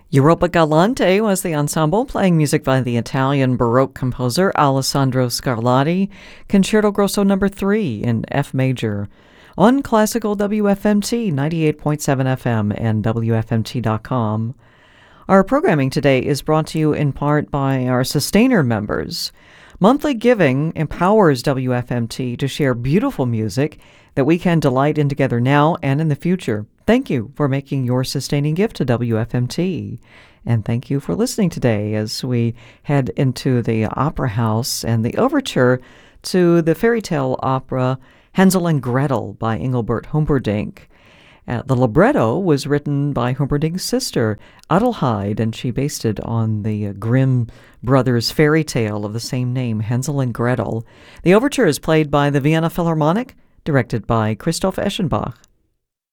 Europa Galante was the ensemble playing music by the Italian Baroque composer Alessandro Scarlatti, Concerto Grosso No. 3 in F major, on Classical WFMT 98.7 FM and WFMT.com. Our programming today is brought to you in part by our Sustainer members. Monthly giving empowers WFMT to share beautiful music that we can delight in together now and in the future. Thank you for making your sustaining gift to WFMT. And thank you for listening today as we head into the Opera House and the overture to the fairy tale opera Hansel and Gretel by Engelbert Humperdinck. The libretto was written by Humperdinck's sister, Adelheid, and she based it on the Grimm brothers' fairy tale of the same name, Hansel and Gretel. The overture is played by the Vienna Philharmonic, directed by Christoph Eschenbach.